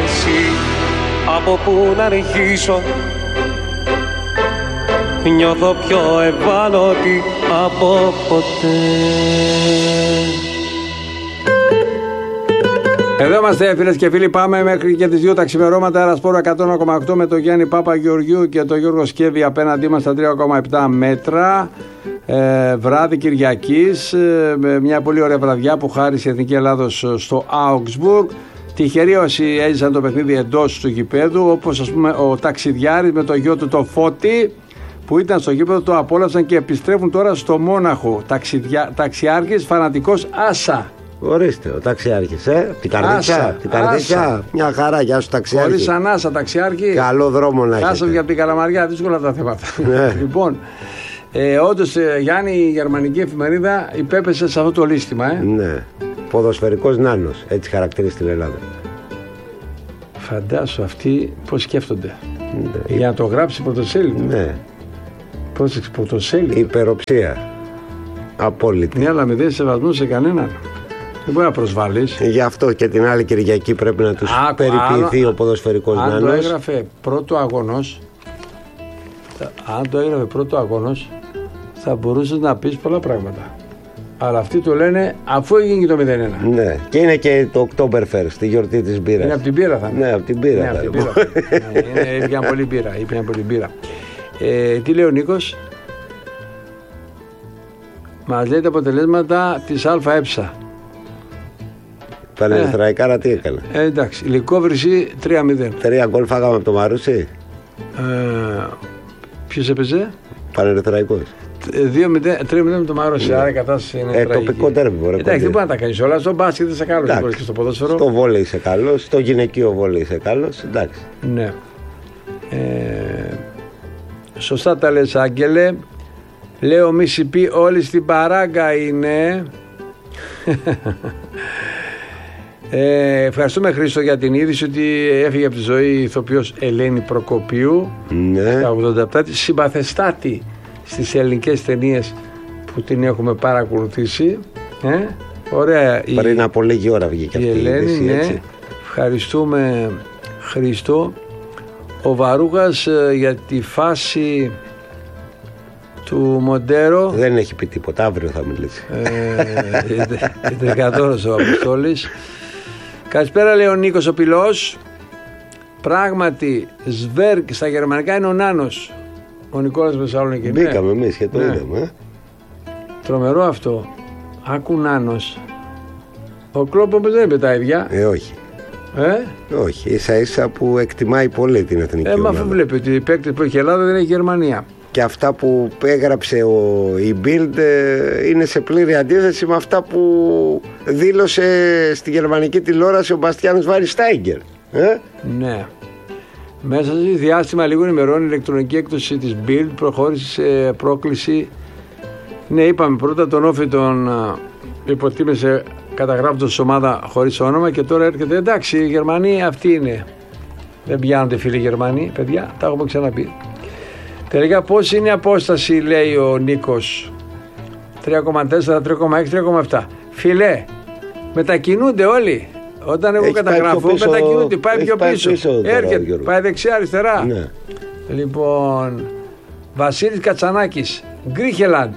εσύ, από πού να αρχίσω. Νιώθω πιο ευάλωτη από ποτέ. Εδώ είμαστε φίλες και φίλοι, πάμε μέχρι και τις 2 τα ξημερώματα. Αερασπόρο 101,8 με τον Γιάννη Παπαγεωργιού και τον Γιώργο Σκέβη απέναντί μας στα 3,7 μέτρα. Βράδυ Κυριακής, με μια πολύ ωραία βραδιά που χάρισε η Εθνική Ελλάδος στο Augsburg. Τυχεροί όσοι έζησαν το παιχνίδι εντός του γηπέδου, όπως ας πούμε ο ταξιδιάρης με το γιο του το Φώτη, που ήταν στο γήπεδο, το απόλαυσαν και επιστρέφουν τώρα στο Μόναχο. Ταξιάρχης, φανατικός Άσα. Ορίστε, ο ταξιάρχης, την καρδίτσα. Μια χαρά, γεια σου ταξιάρχη. Χωρίς ανάσα, ταξιάρχη. Καλό δρόμο να έχετε. Άσα για την Καλαμαριά, δύσκολα τα θέματα. Λοιπόν, όντως, Γιάννη, η γερμανική εφημερίδα υπέπεσε σε αυτό το λίστημα. Ναι, ποδοσφαιρικός νάνος, έτσι χαρακτηρίζει την Ελλάδα. Φαντάσου αυτοί πώς σκέφτονται. Ναι. Για να το γράψει πρωτοσέλιδο. Ναι. Πρόσεξε, πρωτοσέλιδο. Υπεροψία. Απόλυτη. Ναι, αλλά με δεν σεβασμού σε κανέναν. Δεν μπορεί να προσβάλλεις. Γι' αυτό και την άλλη Κυριακή πρέπει να τους περιποιηθεί ο ποδοσφαιρικός νάνος. Αν το έγραφε πρώτο αγώνος, θα μπορούσες να πεις πολλά πράγματα. Αλλά αυτοί το λένε αφού έγινε το 0-1. Ναι, και είναι και το Oktoberfest, τη γιορτή της μπύρας. Είναι από την μπύρα θα είναι. Ναι, από την μπύρα. Ήπιαν πολύ μπύρα. Τι λέει ο Νίκος? Μας λέει τα αποτελέσματα της ΑΕ. Πανερθραϊκάρα τι έκανε? Εντάξει, Λυκόβρηση 3-0. 3 γκολ φάγαμε από το Μαρούσι. Ποιος έπαιζε? Πανερθραϊκός. 3-0 με το Μαρούσι, άρα η κατάσταση είναι τραγική. Τοπικό τέρμι μπορεί. Εντάξει, δεν μπορεί να τα κάνεις όλα. Στο μπάσκετ είσαι καλός, δεν μπορείς και στο ποδόσφαιρο. Στο βόλεϊ είσαι καλός, στο γυναικείο βόλεϊ είσαι καλός. Εντάξει. Ναι. Σωστά τα λες, Άγγελε. Λέω μη πει όλοι στην παράγκα είναι. Ευχαριστούμε Χρήστο για την είδηση ότι έφυγε από τη ζωή η ηθοποιός Ελένη Προκοπίου. Ναι. Στα 87 της, συμπαθεστάτη στις ελληνικές ταινίες που την έχουμε παρακολουθήσει. Ωραία. Πριν από λίγη ώρα βγήκε αυτή η είδηση, ναι. έτσι. Ευχαριστούμε Χρήστο. Ο Βαρούγας για τη φάση του Μοντέρο. Δεν έχει πει τίποτα, αύριο θα μιλήσει. Τρικατόρος ο Αποστόλης. Καλησπέρα, λέει ο Νίκος ο Πυλός. Πράγματι, Σβέρκ στα γερμανικά είναι ο Νάνος. Ο Νικόλας Μεσσαλονίκη. Μπήκαμε εμείς και το είδαμε. Τρομερό αυτό. Άκου Νάνος. Ο Κλόπ όμως δεν είπε τα ίδια. Όχι. Όχι, ίσα ίσα που εκτιμάει πολύ την εθνική ομάδα. Μα αφού βλέπει ότι οι παίκτες που έχει η Ελλάδα δεν έχει Γερμανία. Και αυτά που έγραψε η Bild είναι σε πλήρη αντίθεση με αυτά που δήλωσε στη γερμανική τηλεόραση ο Μπαστιάν Σβάινστάιγκερ. Ναι. Μέσα σε διάστημα λίγων ημερών η ηλεκτρονική έκδοση της Bild προχώρησε σε πρόκληση. Ναι, είπαμε πρώτα τον Όφη τον υποτίμησε καταγράφοντας της ομάδα χωρίς όνομα και τώρα έρχεται. Εντάξει, οι Γερμανοί αυτοί είναι. Δεν πιάνονται φίλοι Γερμανοί, παιδιά, τα έχουμε ξαναπεί. Τελικά πώς είναι η απόσταση, λέει ο Νίκος? 3,4, 3,6, 3,7. Φιλέ, μετακινούνται όλοι. Όταν εγώ καταγράφω, μετακινούνται, πάει πιο πίσω. Έρχεται, πάει δεξιά, αριστερά. Ναι. Λοιπόν, Βασίλης Κατσανάκης, Γκρίχελαντ.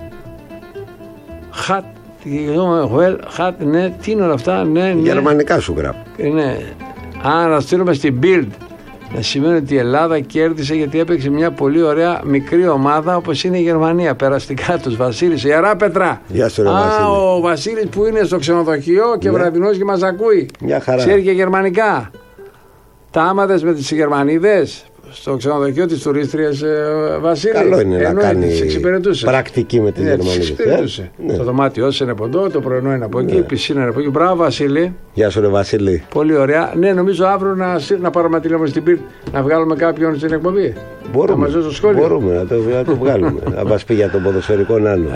Χατ, ναι, τι είναι όλα αυτά, ναι. Γερμανικά σου γράφω. Ναι. Να στείλουμε στην Bild. Να σημαίνει ότι η Ελλάδα κέρδισε γιατί έπαιξε μια πολύ ωραία μικρή ομάδα όπως είναι η Γερμανία. Περαστικά τους. Βασίλης, Ιερά Πετρά. Γεια σου, Βασίλη. Ο Βασίλης που είναι στο ξενοδοχείο και βραδινός και μας ακούει. Μια χαρά. Ξέρει και γερμανικά. Τα άμαδες με τις Γερμανίδες στο ξενοδοχείο της τουρίστριας, Βασίλη. Καλό είναι να κάνει πρακτική με τις Γερμανίδες. Το δωμάτιό είναι από εδώ, το πρωινό είναι από εκεί, η πισίνα είναι από εκεί. Μπράβο, Βασίλη. Γεια σου, Βασίλη. Πολύ ωραία. Ναι, νομίζω αύριο να πάρουμε τηλέφωνο στην Bild να βγάλουμε κάποιον στην εκπομπή. Μπορούμε. Να στο σχόλιο. Μπορούμε να το βγάλουμε. Να μας πει για τον ποδοσφαιρικό Νάνο.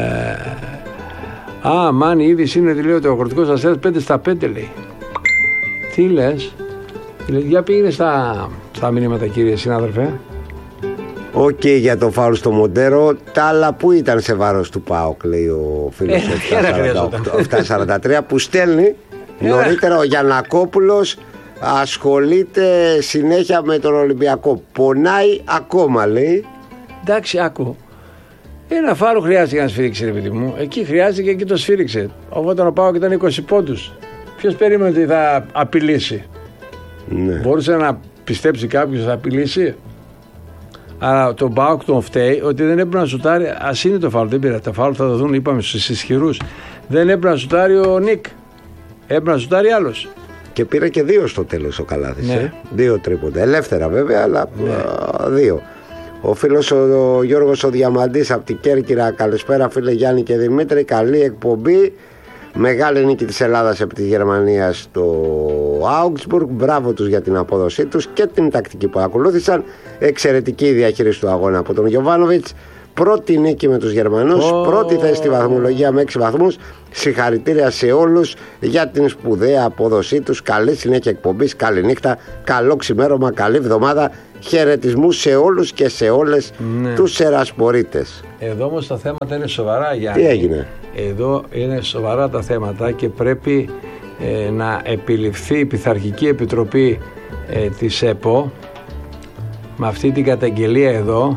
Μάνι, η είδηση είναι ότι λέει ότι ο Χορτικός Αστέρας 5/5 λέει. Τι λες? Για πήγαινε στα μηνύματα, κύριε συνάδελφε. Οκ, για το φάουλ στο Μοντέρο. Τα άλλα που ήταν σε βάρος του ΠΑΟΚ, λέει ο φίλος 743 που στέλνει. Νωρίτερα ο Γιαννακόπουλος ασχολείται συνέχεια με τον Ολυμπιακό. Πονάει ακόμα, λέει. Εντάξει, άκου. Ένα φάρο χρειάζεται για να σφύριξει, ρε παιδί μου. Εκεί χρειάζεται και εκεί το σφύριξε. Όταν ο ΠΑΟΚ ήταν 20 πόντους, ποιος περίμενε ότι θα απειλήσει? Ναι. Μπορούσε να πιστέψει κάποιος ότι θα απειλήσει? Άρα τον ΠΑΟΚ τον φταίει ότι δεν έπρεπε να σουτάρει. Ας είναι το φάουλ, δεν πειράζει. Τα φάουλ θα δοθούν, είπαμε, στους ισχυρούς. Δεν έπρεπε να σουτάρει ο Νικ. Έπρεπε να σουτάρει άλλος. Και πήρε και 2 στο τέλος ο Καλάθης. Ναι. 2 τρίποντα. Ελεύθερα βέβαια, αλλά 2. Ο φίλος ο Γιώργος ο Διαμαντής από την Κέρκυρα. Καλησπέρα φίλε Γιάννη και Δημήτρη. Καλή εκπομπή. Μεγάλη νίκη της Ελλάδας επί της Γερμανίας στο Augsburg. Μπράβο τους για την απόδοσή τους και την τακτική που ακολούθησαν. Εξαιρετική διαχείριση του αγώνα από τον Γιοβάνοβιτς. Πρώτη νίκη με τους Γερμανούς. Πρώτη θέση στη βαθμολογία με 6 βαθμούς. Συγχαρητήρια σε όλους για την σπουδαία απόδοσή τους. Καλή συνέχεια εκπομπής. Καλή νύχτα. Καλό ξημέρωμα. Καλή εβδομάδα. Χαιρετισμούς σε όλους και σε όλες τους ερασπορείτες. Εδώ όμως τα θέματα είναι σοβαρά, Γιάννη. Τι έγινε? Εδώ είναι σοβαρά τα θέματα και πρέπει να επιληφθεί η Πειθαρχική Επιτροπή της ΕΠΟ με αυτή την καταγγελία εδώ.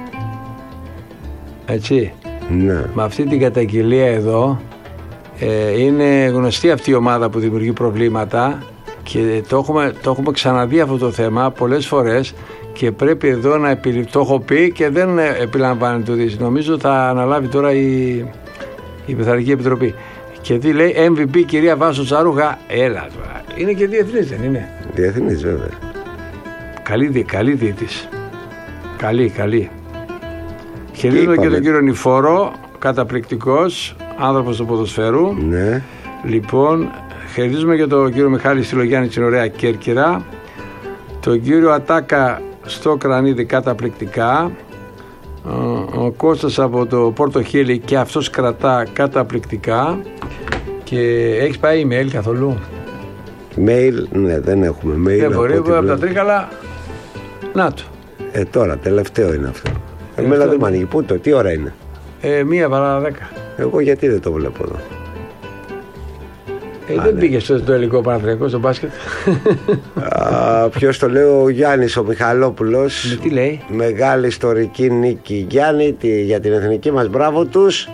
Έτσι. Ναι. Με αυτή την καταγγελία εδώ είναι γνωστή αυτή η ομάδα που δημιουργεί προβλήματα και το έχουμε ξαναδεί αυτό το θέμα πολλές φορές και πρέπει εδώ να επιληφθεί. Το έχω πει και δεν επιλαμβάνεται το δεις. Νομίζω θα αναλάβει τώρα η Πειθαρχική Επιτροπή. Και τι λέει, MVP κυρία Βάσο Τσαρούχα, έλα τώρα. Είναι και διεθνής, δεν είναι? Διεθνής βέβαια. Καλή διετής. Καλή. Χαιρετίζουμε και τον κύριο Νηφόρο, καταπληκτικός άνθρωπος του ποδοσφαίρου. Ναι. Λοιπόν, χαιρετίζουμε και τον κύριο Μιχάλη Στυλογιάννη στην ωραία Κέρκυρα. Τον κύριο Ατάκα στο Κρανίδι καταπληκτικά. Ο Κώστας από το Πόρτο Χίλι και αυτός κρατά καταπληκτικά. Και έχεις πάει email καθόλου? Mail, ναι, δεν έχουμε mail. Δεν μπορεί, από τα Τρίκαλα. Να το. Τώρα, τελευταίο είναι αυτό. Εμένα δεν μ' ανοίγει. Πού το, τι ώρα είναι? 1 παρά 10. Εγώ γιατί δεν το βλέπω εδώ? Δεν πήγε στο ελληνικό Παναθηναϊκό στο μπάσκετ? Ποιος το λέει? Ο Γιάννης ο Μιχαλόπουλος. Τι λέει? Μεγάλη ιστορική νίκη Γιάννη για την εθνική μας. Μπράβο τους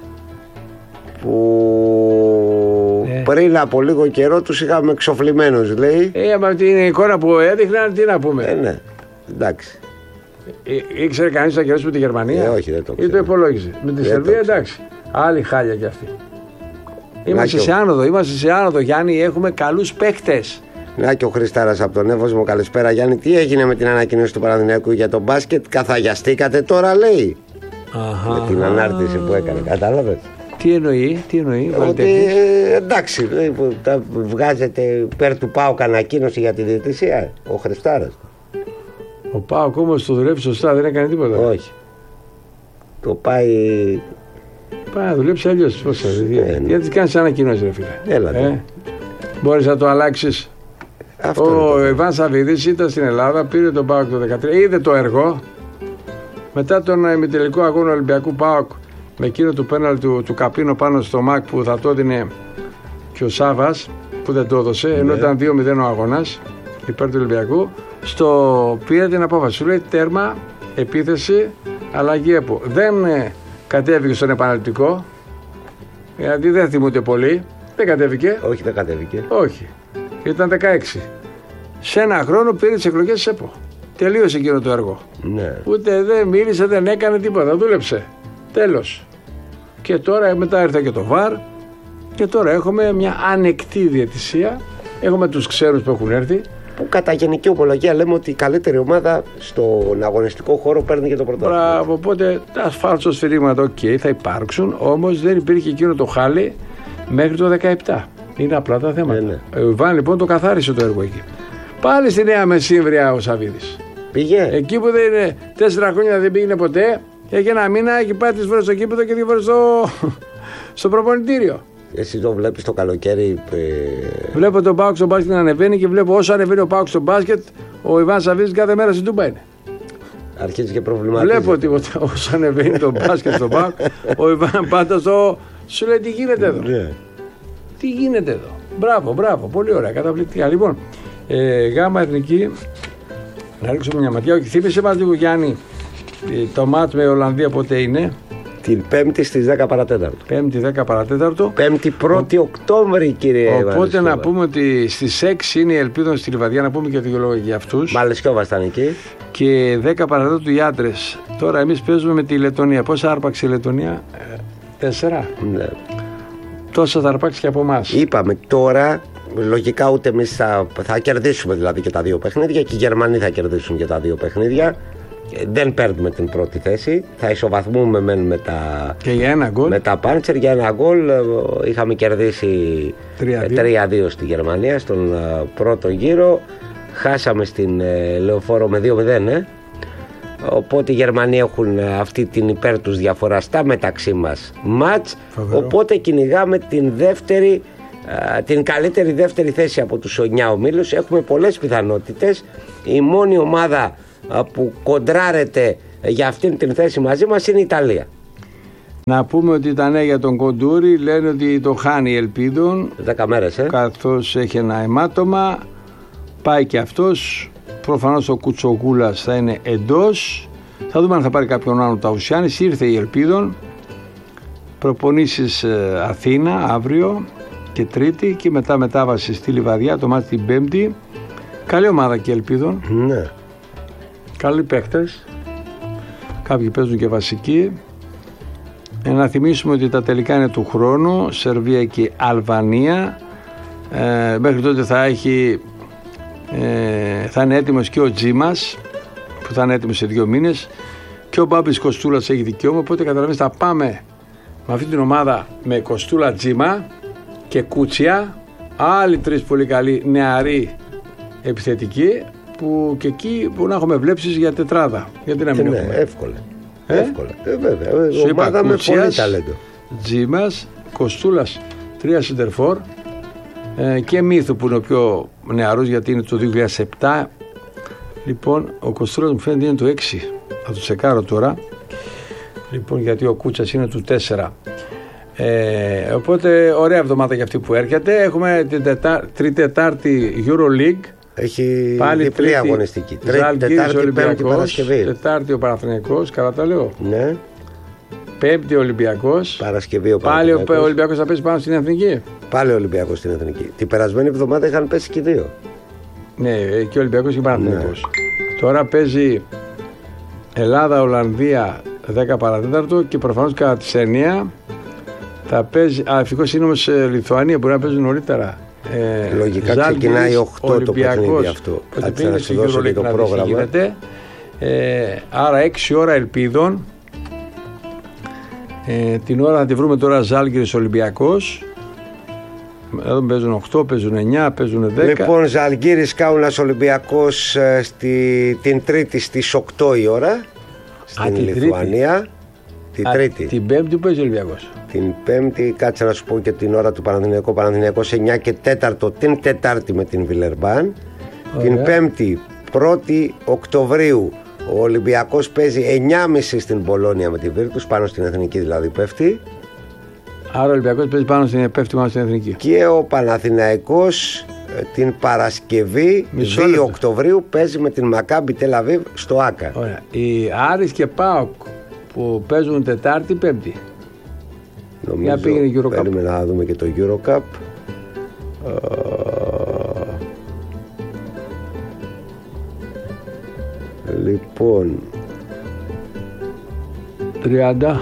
που πριν από λίγο καιρό τους είχαμε εξοφλημένους, λέει. Από την εικόνα που έδειχναν, τι να πούμε. Ναι, εντάξει. Ήξερε κανείς να κερδίσουμε τη Γερμανία? Όχι, δεν το ξέρω. Ή το υπολόγιζε? Με τη Σερβία εντάξει. Άλλη χάλια κι αυτή. Είμαστε σε άνοδο, Γιάννη, έχουμε καλούς παίκτες. Να και ο Χριστάρας από τον Εύωσμο, καλησπέρα Γιάννη. Τι έγινε με την ανακοίνωση του Παναθηναϊκού για τον μπάσκετ? Καθαγιαστήκατε τώρα, λέει. Με την ανάρτηση που έκανε, κατάλαβες? Τι εννοεί? Ότι εντάξει, βγάζετε υπέρ του ΠΑΟΚ ανακοίνωση για τη διαιτησία, ο Χριστάρας. Ο ΠΑΟΚ όμως το δουλεύει σωστά, δεν έκανε τίποτα. Όχι. Το πάει να δουλέψει αλλιώς. Γιατί κάνεις ανακοινώσεις, ρε φίλε? Έλατε. Μπορείς να το αλλάξεις? Ο Ιβάν Σαββίδης ήταν στην Ελλάδα, πήρε τον ΠΑΟΚ το 2013, είδε το έργο. Μετά τον ημιτελικό αγώνα Ολυμπιακού ΠΑΟΚ, με εκείνο του πέναλτι του Καπίνο πάνω στο ΜΑΚ που θα το έδινε και ο Σάβας, που δεν το έδωσε, ενώ ήταν 2-0 ο αγώνας υπέρ του Ολυμπιακού, πήρε την απόφαση. Σου λέει τέρμα, επίθεση, αλλαγή ΕΠΟ. Δεν κατέβηκε στον επαναληπτικό, γιατί δεν θυμούνται πολύ. Δεν κατέβηκε. Όχι, δεν κατέβηκε. Όχι. Ήταν 16. Σε ένα χρόνο πήρε τις εκλογές της ΕΠΟ. Τελείωσε εκείνο το έργο. Ναι. Ούτε δεν μίλησε, δεν έκανε τίποτα. Δούλεψε. Τέλος. Και τώρα μετά ήρθε και το ΒΑΡ. Και τώρα έχουμε μια ανεκτή διαιτησία. Έχουμε τους ξένους που έχουν έρθει. Που κατά γενική ομολογία λέμε ότι η καλύτερη ομάδα στον αγωνιστικό χώρο παίρνει και το πρωτάθλημα. Μπράβο, οπότε τα φάλσο σφυρίγματα θα υπάρξουν, όμως δεν υπήρχε εκείνο το χάλι μέχρι το 17. Είναι απλά τα θέματα. Ναι. Ο Ιβάν λοιπόν το καθάρισε το έργο εκεί. Πάλι στη Νέα Μεσήμβρια ο Σαββίδης. Πήγε. Εκεί που δεν είναι 4 χρόνια δεν πήγαινε ποτέ, έχει ένα μήνα, έχει πάει 3 φορές στο κήπεδο και 2 φορές στο προπονητήριο. Εσύ το βλέπεις το καλοκαίρι? Βλέπω τον ΠΑΟΚ στο μπάσκετ να ανεβαίνει και βλέπω όσο ανεβαίνει ο ΠΑΟΚ στο μπάσκετ, ο Ιβάν Σαββίδης κάθε μέρα στην Τούμπα είναι. Αρχίζει και προβληματίζει. Βλέπω τίποτα όσο ανεβαίνει το μπάσκετ στο ΠΑΟΚ, ο Ιβάν πάντα σου λέει τι γίνεται εδώ. Ναι. Τι γίνεται εδώ. Μπράβο, πολύ ωραία, καταπληκτικά. Λοιπόν, Γάμα εθνική, να ρίξουμε μια ματιά. Όχι, θύμισε μας λίγο, Γιάννη, το μάτς με Ολλανδία πότε είναι? Την Πέμπτη στις 10 παρατέταρτο. Πέμπτη 10 παρατέταρτο. Πέμπτη 1η Οκτώβρη, κύριε Οπότε Βαρεσκόβα. να πούμε ότι στις 6 είναι η Ελπίδων στη Λιβαδιά, να πούμε και δύο λόγια για αυτούς. Βαρεσκόβα ήταν εκεί. Και 10 παρατέταρτο οι άντρες. Τώρα εμείς παίζουμε με τη Λετωνία. Πόσα άρπαξε η Λετωνία? 4. Ναι. Τόσα θα αρπάξει και από εμάς. Είπαμε τώρα, λογικά ούτε εμείς θα κερδίσουμε δηλαδή και τα δύο παιχνίδια και οι Γερμανοί θα κερδίσουν και τα δύο παιχνίδια. Δεν παίρνουμε την πρώτη θέση. Θα ισοβαθμούμε με τα, Και για ένα γκολ. με τα Πάντσερ για ένα γκολ. Είχαμε κερδίσει 3-2 στη Γερμανία στον πρώτο γύρο. Χάσαμε στην Λεωφόρο με 2-0. Οπότε οι Γερμανοί έχουν αυτή την υπέρ τους διαφορά στα μεταξύ μας μάτς. Οπότε κυνηγάμε την καλύτερη δεύτερη θέση από τους 9 ομίλους. Έχουμε πολλές πιθανότητες. Η μόνη ομάδα που κοντράρεται για αυτήν την θέση μαζί μας είναι η Ιταλία. Να πούμε ότι τα νέα για τον Κοντούρη λένε ότι το χάνει η Ελπίδων 10 μέρες, καθώς έχει ένα αιμάτωμα. Πάει και αυτός. Προφανώς ο Κουτσογούλας θα είναι εντός. Θα δούμε αν θα πάρει κάποιον άλλο Ταουσιάνης. Ήρθε η Ελπίδων. Προπονήσεις Αθήνα αύριο και Τρίτη και μετά μετάβαση στη Λιβαδιά το μάτι την Πέμπτη. Καλή ομάδα και Ελπίδων. Ναι. Καλοί παίκτες. Κάποιοι παίζουν και βασικοί. Να θυμίσουμε ότι τα τελικά είναι του χρόνου. Σερβία και Αλβανία. Μέχρι τότε θα είναι έτοιμος και ο Τζίμας, που θα είναι έτοιμος σε 2 μήνες, και ο Μπάμπης Κοστούλας έχει δικαίωμα. Οπότε καταλαβαίνετε, θα πάμε με αυτή την ομάδα με Κοστούλα, Τζίμα και Κούτσια, άλλοι 3 πολύ καλοί νεαροί επιθετικοί, που και εκεί που να έχουμε βλέψεις για τετράδα. Γιατί να μην Ναι, έχουμε? εύκολα. Βέβαια. Σου είπα, Ομάδα με Κούτσιας, πολύ ταλέντο. Τζίμας, Κοστούλας 3 σεντερφόρ, και Μύθου που είναι ο πιο νεαρός γιατί είναι το 2007. Λοιπόν, ο Κοστούλας μου φαίνεται είναι το 6. Θα το τσεκάρω τώρα. Λοιπόν, γιατί ο Κούτσας είναι του 4. Οπότε ωραία εβδομάδα για αυτή που έρχεται. Έχουμε την Τετάρτη EuroLeague. Έχει Πάλι διπλή αγωνιστική. Τετάρτη, Πέμπτη, Παρασκευή. Τετάρτη ο Παναθηναϊκός, καλά τα λέω. Ναι. Πέμπτη Ολυμπιακός. Παρασκευή ο Πάλι ο Παναθηναϊκός. Ολυμπιακός θα πέσει πάνω στην Εθνική. Πάλι ο Ολυμπιακός στην Εθνική. Την περασμένη εβδομάδα είχαν πέσει και οι δύο. Ναι, και ο Ολυμπιακός και ο Παναθηναϊκός. Τώρα παίζει Ελλάδα-Ολλανδία 10 παρατέταρτο και προφανώς κατά τις 9 θα παίζει. Ευτυχώς είναι όμως Λιθουανία, μπορεί να παίζουν νωρίτερα. Λογικά ξεκινάει 8 το παιχνίδι αυτό. Κάτσε να σου δώσω και το πρόγραμμα. Άρα 6 ώρα Ελπίδων. Την ώρα θα τη βρούμε τώρα Ζάλγκιρις Ολυμπιακός. Εδώ παίζουν 8, παίζουν 9, παίζουν 10. Λοιπόν, Ζαλγκίρις Κάουνας Ολυμπιακός την Τρίτη στις 8 η ώρα στην Λιθουανία. Την Τρίτη. Την Πέμπτη που παίζει ο Ολυμπιακός. Την Πέμπτη, κάτσε να σου πω και την ώρα του Παναθηναϊκού. Παναθηναϊκός 9 και 4 την Τετάρτη με την Βιλερμπάν. Την Πέμπτη, 1η Οκτωβρίου, ο Ολυμπιακός παίζει 9.30 στην Πολόνια με τη Βίρτους, πάνω στην Εθνική δηλαδή πέφτει. Άρα ο Ολυμπιακός παίζει πάνω στην Εθνική. Και ο Παναθηναϊκός την Παρασκευή 2 Οκτωβρίου παίζει με την Μακάμπι Τελαβίβ στο Άκα. Ωραία. Οι Άρης και ΠΑΟΚ που παίζουν Τετάρτη, Πέμπτη. Νομίζω παίρνουμε να δούμε και το Eurocup. Λοιπόν 30.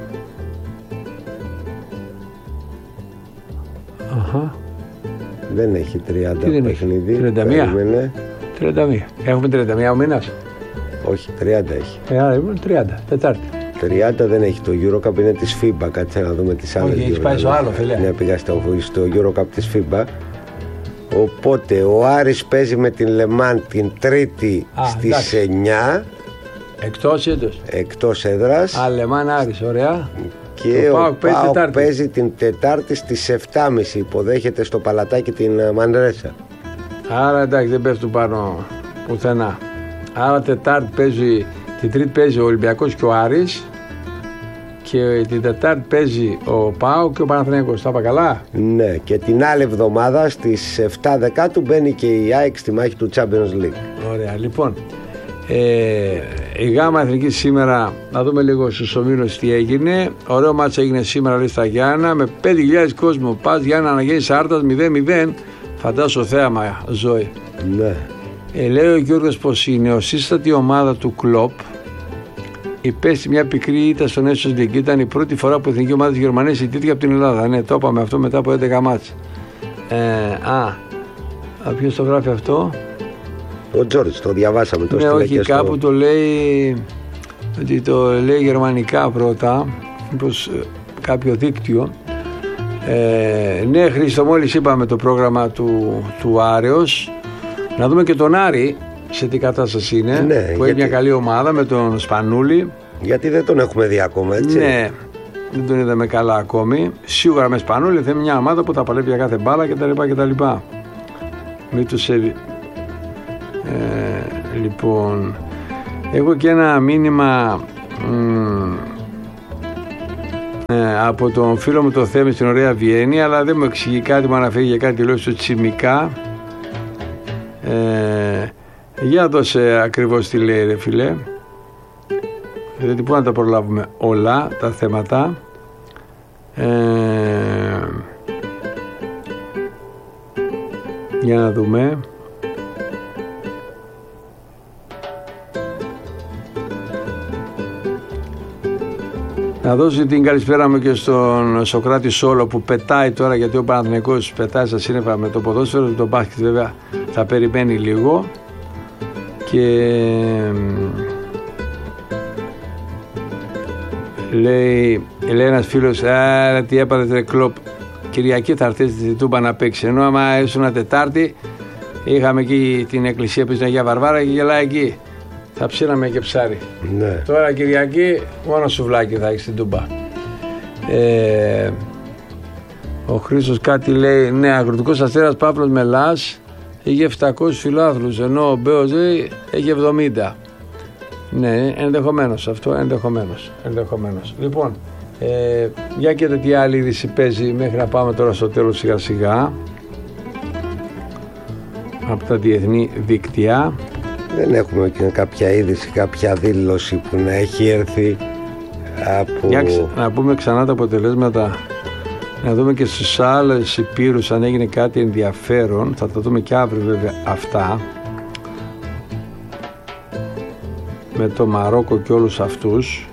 Αχα. Δεν έχει 30 παιχνίδι. 31. 31. Έχουμε 31 ο μήνας. Όχι, 30 έχει. Άρα ήμουν 30, Τετάρτη. 30 δεν έχει το Eurocup, είναι της FIBA. Κάτσε να δούμε τις άλλες. Όχι, έχει πάει στο άλλο, φίλε. Ναι, πήγα στο Eurocup της FIBA. Οπότε ο Άρης παίζει με την Λεμάν την Τρίτη στις 9. Εκτός έντος. Εκτός έδρας. Λεμάν Άρης, ωραία. Και ο ΠΑΟΚ παίζει την Τετάρτη στις 7.30. Υποδέχεται στο Παλατάκι την Μανρέσα. Άρα εντάξει, δεν πέφτουν πάνω πουθενά. Άρα Τετάρτη παίζει, την Τρίτη παίζει ο Ολυμπιακός και ο Άρης. Και την Τετάρτη παίζει ο ΠΑΟΚ και ο Παναθηναϊκός. Τα είπα καλά? Ναι, και την άλλη εβδομάδα στις 7 Δεκάτου μπαίνει και η ΑΕΚ στη μάχη του Champions League. Ωραία, λοιπόν. Η ΓΑΜΑ Εθνική σήμερα, να δούμε λίγο στους ομίλους τι έγινε. Ωραίο μάτς έγινε σήμερα, λέει, στα Γιάννα, με 5.000 κόσμο. Πας Γιάννα, αναγέννηση Άρτας 0-0. Φαντάσου θέαμα, Ζωή. Ναι. Λέει ο Γιώργος πως η νεοσύστατη ομάδα του Κλοπ υπέστη μια πικρή ήττα στον Nations League. Ήταν η πρώτη φορά που η εθνική ομάδα της Γερμανίας ιτήθηκε από την Ελλάδα. Ναι, το είπαμε αυτό μετά από 11 μάτς. Ποιος το γράφει αυτό? Ο Τζόρτζ, το διαβάσαμε το. Ναι, όχι, κάπου το λέει ότι το λέει γερμανικά πρώτα, μήπως κάποιο δίκτυο. Ναι, Χρήστο, μόλις είπαμε το πρόγραμμα του Άρεος. Να δούμε και τον Άρη σε τι κατάσταση είναι, ναι, που έχει μια καλή ομάδα με τον Σπανούλη. Γιατί δεν τον έχουμε δει ακόμα, έτσι? Ναι, δεν τον είδαμε καλά ακόμη. Σίγουρα με Σπανούλη θα είναι μια ομάδα που θα παλεύει για κάθε μπάλα κτλ. Μην τους λοιπόν, έχω και ένα μήνυμα από τον φίλο μου το Θέμη στην ωραία Βιέννη, αλλά δεν μου εξηγεί κάτι, μου αναφέρει για κάτι λέω στο Τσιμικά. Για δώσε ακριβώς τι λέει, ρε φίλε, γιατί πού να τα προλάβουμε όλα τα θέματα. Για να δούμε. Να δώσω την καλησπέρα μου και στον Σοκράτη Σόλο που πετάει τώρα, γιατί ο Παναθηναϊκός πετάει στα σύννεφα με το ποδόσφαιρο, το μπάσκετ βέβαια θα περιμένει λίγο. Και λέει ένας φίλος, τι έπαθες ρε Κλοπ, Κυριακή θα έρθει στη Τούμπα να παίξει, ενώ άμα ήσουν Τετάρτη είχαμε εκεί την εκκλησία που στην Αγία Βαρβάρα και γελάει εκεί. Θα ψήναμε και ψάρι. Ναι. Τώρα Κυριακή μόνο σουβλάκι θα έχει στην Τούμπα. Ο Χρήστος κάτι λέει, ναι, Αγροτικός Αστέρας Παύλος Μελάς είχε 700 φιλάθλους, ενώ ο Μπέος έχει 70. Ναι, ενδεχομένως αυτό, ενδεχομένως. Λοιπόν, για και τι άλλη είδηση παίζει μέχρι να πάμε τώρα στο τέλος σιγά σιγά από τα διεθνή δίκτυα. Δεν έχουμε και κάποια είδηση, κάποια δήλωση που να έχει έρθει από... Να πούμε ξανά τα αποτελέσματα, να δούμε και στους άλλες υπήρους αν έγινε κάτι ενδιαφέρον, θα τα δούμε και αύριο βέβαια αυτά, με το Μαρόκο και όλους αυτούς.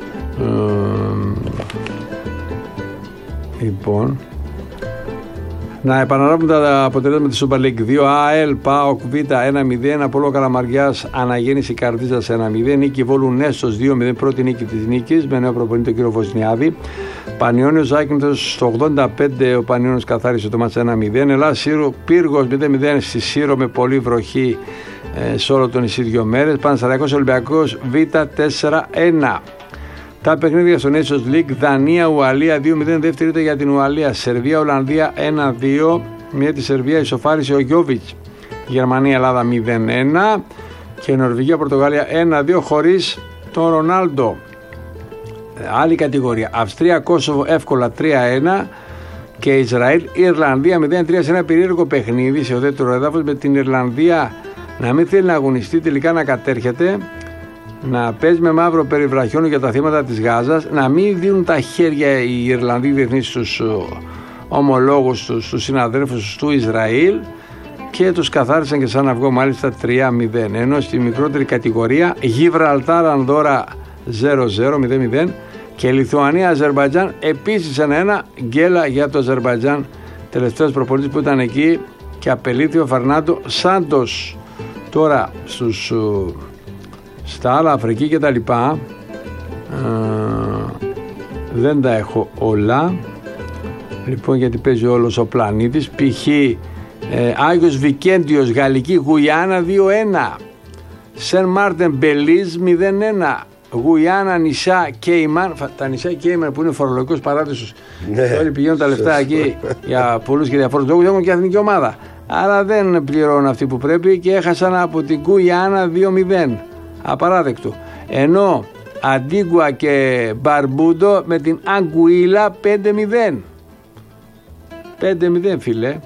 Λοιπόν, να επαναλάβουμε τα αποτελέσματα της Super League 2. ΑΕΛ ΠΑΟΚ Β 1-0, Απόλλων Καλαμαριάς Αναγέννηση Καρδίτσας 1-0, νίκη Βόλου Νέστος 2-0, πρώτη νίκη της νίκης με νέο προπονητή τον κύριο Βοσνιάδη. Πανιώνιος Ζάκυνθος στο 85, ο Πανιώνιος καθάρισε το μάτς 1-0. Ελλάς Σύρο Πύργος 0-0 στη Σύρο με πολύ βροχή σε όλο το νησί 2 μέρες. Πανσεραϊκός Ολυμπιακός Β 4-1. Τα παιχνίδια στο Nations League, Δανία-Ουαλία 2-0, δεύτερη ήττα για την Ουαλία. Σερβία-Ολλανδία 1-2, μια τη Σερβία ισοφάρισε ο Γιόβιτς. Γερμανία-Ελλάδα 0-1 και Νορβηγία-Πορτογάλια 1-2 χωρίς τον Ρονάλντο. Άλλη κατηγορία, Αυστρία-Κόσοβο εύκολα 3-1 και Ισραήλ-Ιρλανδία 0-3 σε ένα περίεργο παιχνίδι σε ουδέτερο έδαφος, με την Ιρλανδία να μην θέλει να αγωνιστεί, τελικά να κατέρχεται, να παίζει με μαύρο περιβραχιόνιο για τα θύματα της Γάζας, να μην δίνουν τα χέρια οι Ιρλανδοί διεθνείς στους ομολόγους τους, στους συναδέλφους του Ισραήλ, και τους καθάρισαν και σαν αυγό μάλιστα 3-0. Ενώ στη μικρότερη κατηγορία Γιβραλτάρ Ανδόρα 0-0 και Λιθουανία Αζερμπαϊτζάν επίσης 1-1, γκέλα για το Αζερμπαϊτζάν, τελευταίος προπονητής που ήταν εκεί και απελήθη ο Φερνάντο Σάντος. Τώρα στα άλλα Αφρική και τα λοιπά δεν τα έχω όλα, λοιπόν, γιατί παίζει όλος ο πλανήτης. Π.χ. Άγιος Βικέντιος Γαλλική Γουιάννα 2-1, Σεν Μάρτεν Μπελίζ 0-1, Γουιάννα νησιά Κέιμαν, τα νησιά Κέιμαν που είναι φορολογικός παράδεισος, ναι, όλοι πηγαίνουν τα λεφτά εκεί για πολλούς και διαφόρους λόγους, έχουν και εθνική ομάδα, άρα δεν πληρώνουν αυτοί που πρέπει και έχασαν από την Γουιάννα 2-0, απαράδεκτο. Ενώ Αντίγκουα και Μπαρμπούντο με την Αγκουίλα 5-0. 5-0 φίλε.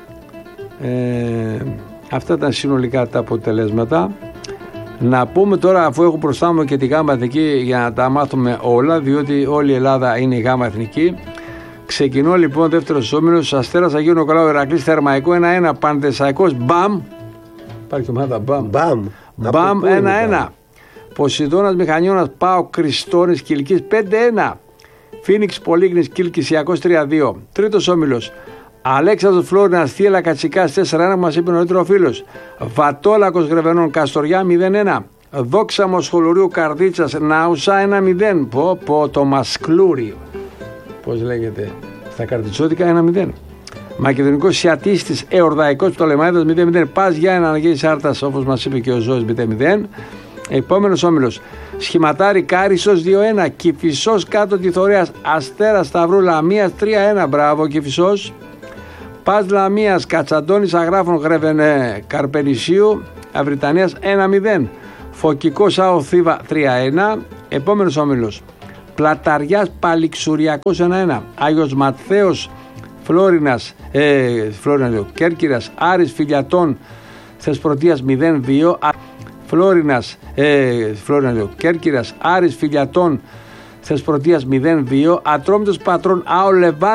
Αυτά ήταν συνολικά τα αποτελέσματα. Να πούμε τώρα, αφού έχω μπροστά μου και τη Γάμα Εθνική, για να τα μάθουμε όλα, διότι όλη η Ελλάδα είναι η Γάμα Εθνική. Ξεκινώ λοιπόν δεύτερος όμιλος. Αστέρας Αγίου Νικολάου Ηρακλής Θερμαϊκό 1-1. Πανθεσσαλικός Μπαμ. Υπάρχει ομάδα Μπαμ. Μπαμ 1-1. Ποσειδώνας Μηχανιώνας ΠΑΟΚ Κριστόνης Κιλκής 5-1. Φίνιξ Πολύγνης Κιλκής Ιακός 3-2. Τρίτος όμιλος. Αλέξανδρος Φλόρινας Θίελα Κατσικάς 4-1 που μας είπε νωρίτερα ο φίλος. Βατόλακος Γρεβενών Καστοριά 0-1. Δόξαμος Χολουρίου Καρδίτσας Νάουσα 1-0. Πω το Μασκλούριο. Πώς λέγεται στα Καρδιτσόδικα 1-0. Μακεδονικός Σιατίστης Εορδαϊκός Πτολεμαίδας 0-0. Πας Γιάννη Αναγγέλης Άρτας όπως μας είπε και ο Ζώης 0-0. Επόμενος όμιλος. Σχηματάρι Κάρισος 2-1. Κηφισός κάτω τη Θωρέας Αστέρας Σταυρού Λαμίας 3-1. Μπράβο Κηφισός. Πας Λαμίας Κατσαντώνης Αγράφων Γρεβενέ Καρπενησίου Αυριτανίας 1-0. Φωκικός ΑΟ Θήβα 3-1. Επόμενος όμιλος. Πλαταριάς Παλιξουριακός 1-1. Άγιος Ματθαίος Φλόρινας Κέρκυρας Άρης Φιλιατών Θεσπρωτείας 0-2. Φλόρινας Κέρκυρας Άρης Φιλιατών Θεσπρωτείας 0-2. Ατρόμητος Πατρών ΑΟ Λεβάν